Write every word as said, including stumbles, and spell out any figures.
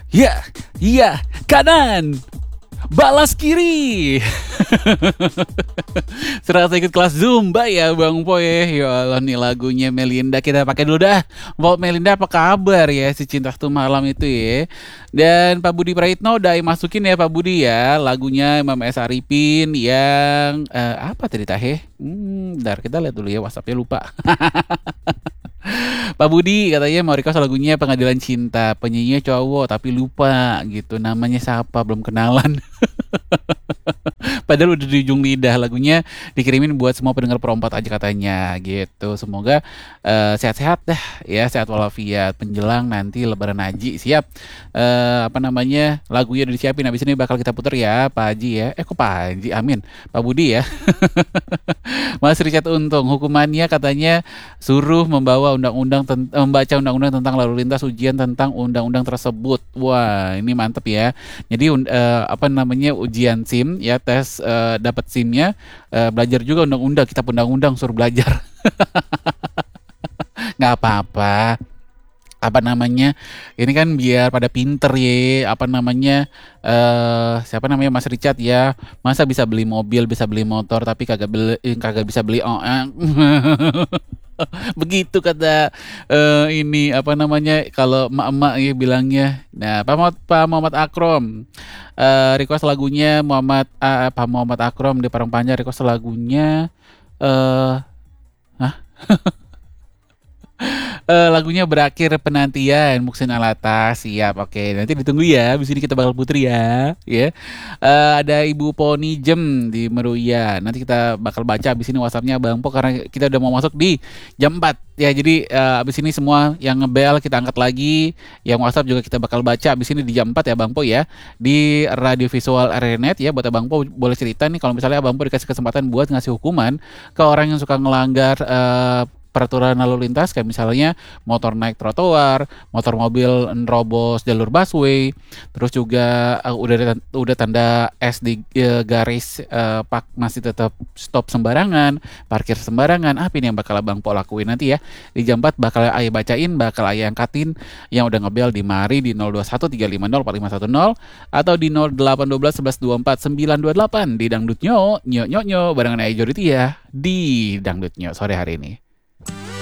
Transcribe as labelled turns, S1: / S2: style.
S1: Ya, iya, kanan, balas kiri. Serasa ikut kelas Zumba ya Bang Po ya. Ya Allah nih lagunya Melinda kita pakai dulu dah. Mbak Melinda apa kabar ya si Cinta Satu Malam itu ya. Dan Pak Budi Praitno udah masukin ya Pak Budi ya lagunya Imam S. Arifin yang eh, apa tadi Tahe? Hmm, bentar kita lihat dulu ya WhatsAppnya lupa. Pak Budi katanya mau request lagunya Pengadilan Cinta, penyanyinya cowok tapi lupa gitu namanya siapa belum kenalan. Padahal udah di ujung lidah lagunya dikirimin buat semua pendengar perempat aja katanya gitu. Semoga eh, sehat-sehat dah ya, sehat walafiat menjelang nanti Lebaran Haji. Siap. Eh, apa namanya? Lagunya udah disiapin habis ini bakal kita puter ya, Pak Haji ya. Eh kok Pak Haji? Amin. Pak Budi ya. Mas Richard Untung hukumannya katanya suruh membawa undang-undang ten- eh, membaca undang-undang tentang lalu lintas ujian tentang undang-undang tersebut. Wah, ini mantep ya. Jadi un- eh, apa namanya ujian SIM ya tes eh, dapat SIM-nya eh, belajar juga undang-undang kitab undang-undang suruh belajar. Nggak apa-apa. Apa namanya? Ini kan biar pada pinter ya. Apa namanya? Eh siapa namanya Mas Richard ya? Masa bisa beli mobil, bisa beli motor tapi kagak beli eh, kagak bisa beli O E. Begitu kata eh, ini apa namanya kalau emak-emak ya bilangnya. Nah, Pak Muhammad, Pak Muhammad Akrom eh, request lagunya Muhammad ah, Pak Muhammad Akrom di Parang Panjang request lagunya eh hah? Eh, lagunya Berakhir Penantian Muksin Alata siap oke nanti ditunggu ya di sini kita bakal putri ya ya. Eh, ada Ibu Poni Jem di Meruya nanti kita bakal baca abis ini WhatsAppnya Bang Po karena kita udah mau masuk di jam empat ya jadi eh, abis ini semua yang ngebel kita angkat lagi yang WhatsApp juga kita bakal baca abis ini di jam empat ya Bang Po ya di Radio Visual Arenet ya buat Bang Po boleh cerita nih kalau misalnya Bang Po dikasih kesempatan buat ngasih hukuman ke orang yang suka ngelanggar eh, peraturan lalu lintas kayak misalnya motor naik trotoar, motor mobil nerobos jalur busway, terus juga uh, udah udah tanda S di uh, garis uh, pak masih tetap stop sembarangan, parkir sembarangan. Apa ini yang bakal Abang Po lakuin nanti ya? Di jam empat bakal Ayah bacain, bakal Ayah angkatin yang udah ngebel di Mari di nol dua satu tiga lima nol empat lima satu nol atau di nol delapan satu dua sebelas dua empat sembilan dua delapan di Dangdut Nyo, Nyo Nyo Nyo barengan Ayah Joriti ya di Dangdut Nyo sore hari ini.